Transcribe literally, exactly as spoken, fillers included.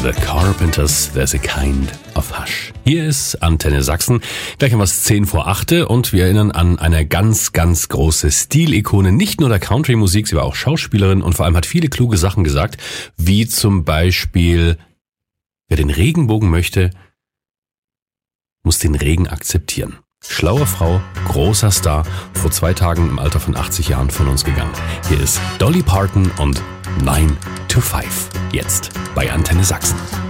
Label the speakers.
Speaker 1: The Carpenters, There's a Kind of Hush. Hier ist Antenne Sachsen. Gleich haben wir es zehn vor acht und wir erinnern an eine ganz, ganz große Stilikone, nicht nur der Country-Musik, sie war auch Schauspielerin und vor allem hat viele kluge Sachen gesagt, wie zum Beispiel, wer den Regenbogen möchte, muss den Regen akzeptieren. Schlaue Frau, großer Star, vor zwei Tagen im Alter von achtzig Jahren von uns gegangen. Hier ist Dolly Parton und nine to five. Jetzt bei Antenne Sachsen.